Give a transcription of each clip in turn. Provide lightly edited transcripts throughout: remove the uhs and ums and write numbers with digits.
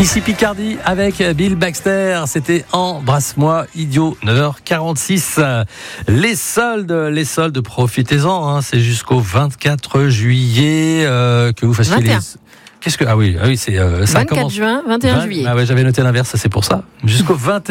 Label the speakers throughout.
Speaker 1: Ici Picardie avec Bill Baxter, c'était Embrasse-moi idiot, 9h46. Les soldes, profitez-en, c'est jusqu'au 24 juillet que vous fassiez
Speaker 2: 21.
Speaker 1: Qu'est-ce que c'est ça
Speaker 2: 24
Speaker 1: commence...
Speaker 2: juin, 21 juillet.
Speaker 1: Ah ouais, j'avais noté l'inverse, c'est pour ça. Jusqu'au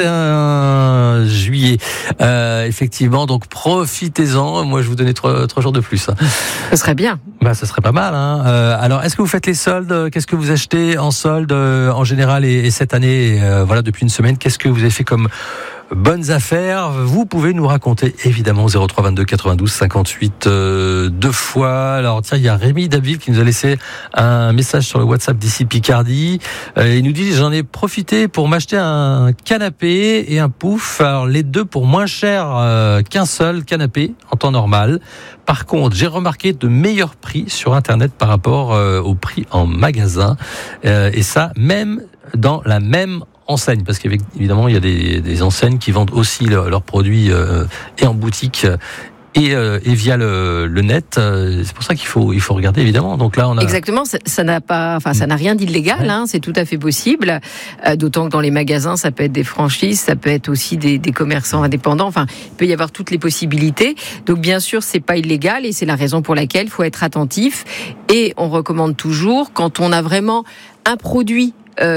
Speaker 1: 21 juillet. Effectivement, donc profitez-en. Moi, je vous donnais 3 jours de plus.
Speaker 2: Ce serait bien.
Speaker 1: Ce serait pas mal. Alors, est-ce que vous faites les soldes ? Qu'est-ce que vous achetez en solde en général et cette année, depuis une semaine, qu'est-ce que vous avez fait comme bonnes affaires? Vous pouvez nous raconter évidemment 03 22 92 58 deux fois. Alors tiens, il y a Rémi David qui nous a laissé un message sur le WhatsApp d'ici Picardie. Il nous dit: j'en ai profité pour m'acheter un canapé et un pouf. Alors les deux pour moins cher qu'un seul canapé en temps normal. Par contre, j'ai remarqué de meilleurs prix sur Internet par rapport au prix en magasin. Et ça, même dans la même enseigne, parce qu'évidemment il y a des enseignes qui vendent aussi leurs produits et en boutique et via le net. C'est pour ça qu'il faut regarder évidemment. Donc là on a
Speaker 2: exactement, ça n'a rien d'illégal, c'est tout à fait possible. D'autant que dans les magasins, ça peut être des franchises, ça peut être aussi des commerçants indépendants. Enfin, il peut y avoir toutes les possibilités. Donc bien sûr, c'est pas illégal et c'est la raison pour laquelle il faut être attentif. Et on recommande toujours, quand on a vraiment un produit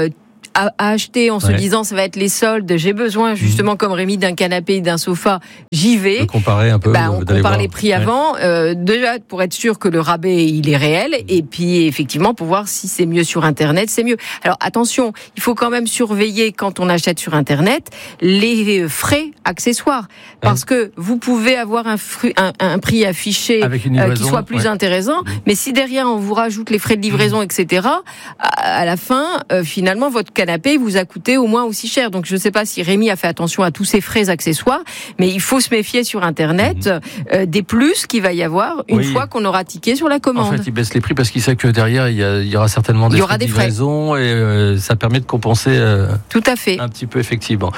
Speaker 2: à acheter en se disant ça va être les soldes, j'ai besoin justement comme Rémi d'un canapé et d'un sofa, j'y vais.
Speaker 1: Comparer un peu,
Speaker 2: on compare les prix avant, déjà pour être sûr que le rabais il est réel, et puis effectivement pour voir si c'est mieux sur Internet, c'est mieux. Alors attention, il faut quand même surveiller quand on achète sur Internet les frais accessoires, parce que vous pouvez avoir un prix affiché qui soit plus intéressant, mais si derrière on vous rajoute les frais de livraison, etc., à la fin, finalement votre canapé vous a coûté au moins aussi cher. Donc je ne sais pas si Rémi a fait attention à tous ces frais accessoires, mais il faut se méfier sur Internet des plus qu'il va y avoir une fois qu'on aura tiqué sur la commande.
Speaker 1: En fait, il baisse les prix parce qu'il sait que derrière il y aura certainement des frais de livraison et ça permet de compenser
Speaker 2: tout à fait.
Speaker 1: Un petit peu effectivement.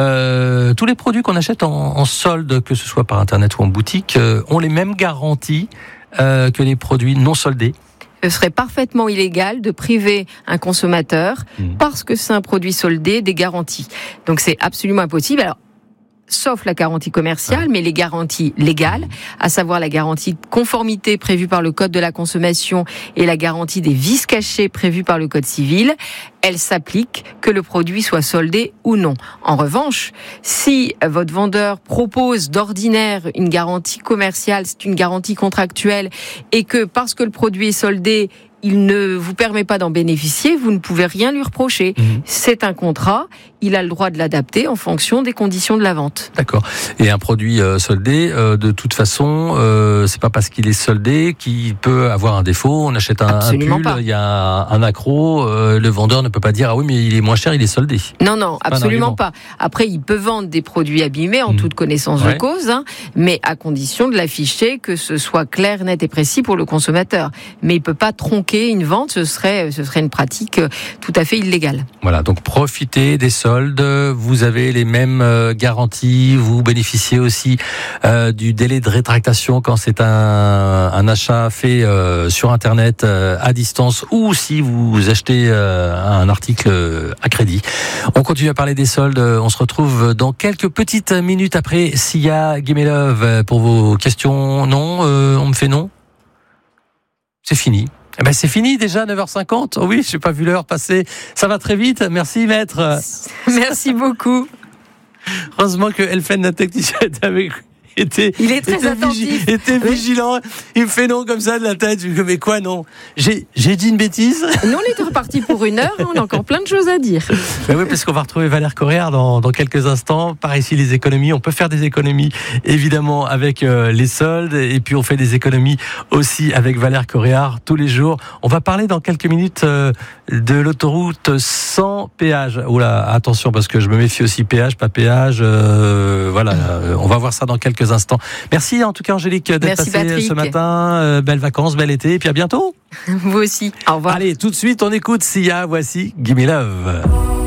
Speaker 1: Tous les produits qu'on achète en solde, que ce soit par Internet ou en boutique, ont les mêmes garanties que les produits non soldés.
Speaker 2: Ce serait parfaitement illégal de priver un consommateur, parce que c'est un produit soldé, des garanties. Donc c'est absolument impossible. Alors, sauf la garantie commerciale, mais les garanties légales, à savoir la garantie de conformité prévue par le Code de la consommation et la garantie des vices cachés prévue par le Code civil, elles s'appliquent que le produit soit soldé ou non. En revanche, si votre vendeur propose d'ordinaire une garantie commerciale, c'est une garantie contractuelle, et que parce que le produit est soldé, il ne vous permet pas d'en bénéficier, vous ne pouvez rien lui reprocher. C'est un contrat, il a le droit de l'adapter en fonction des conditions de la vente. D'accord.
Speaker 1: Et un produit soldé, de toute façon, c'est pas parce qu'il est soldé qu'il peut avoir un défaut. On achète un pull, il y a un accro, le vendeur ne peut pas dire: ah oui, mais il est moins cher, il est soldé.
Speaker 2: Non, absolument pas. Après, il peut vendre des produits abîmés en toute connaissance de cause, mais à condition de l'afficher, que ce soit clair, net et précis pour le consommateur. Mais il peut pas tronquer une vente, ce serait une pratique tout à fait illégale.
Speaker 1: Voilà, donc profitez des soldes, vous avez les mêmes garanties, vous bénéficiez aussi du délai de rétractation quand c'est un achat fait sur Internet à distance, ou si vous achetez un article à crédit. On continue à parler des soldes, on se retrouve dans quelques petites minutes après Sia, Gimme Love pour vos questions. Non, on me fait non ? C'est fini. C'est fini déjà, 9h50. Oh oui, je n'ai pas vu l'heure passer. Ça va très vite. Merci, maître.
Speaker 2: Merci beaucoup.
Speaker 1: Heureusement que Elfen, notre technicien,
Speaker 2: il est très attentif.
Speaker 1: Était vigilant. Il me fait non comme ça de la tête. Je me dis: mais quoi, non ? J'ai dit une bêtise ?
Speaker 2: Nous, on était reparti pour 1 heure. On a encore plein de choses à dire.
Speaker 1: Oui, parce qu'on va retrouver Valère Coréard dans quelques instants. Par ici, les économies. On peut faire des économies, évidemment, avec les soldes. Et puis, on fait des économies aussi avec Valère Coréard tous les jours. On va parler dans quelques minutes de l'autoroute sans péage. Oula, attention, parce que je me méfie aussi péage, pas péage. Voilà, on va voir ça dans quelques instants. Merci en tout cas, Angélique, d'être passée
Speaker 2: Patrick.
Speaker 1: ce matin. Belles vacances, bel été, et puis à bientôt.
Speaker 2: Vous aussi. Au revoir.
Speaker 1: Allez, tout de suite, on écoute Sia. Voici Gimme Love.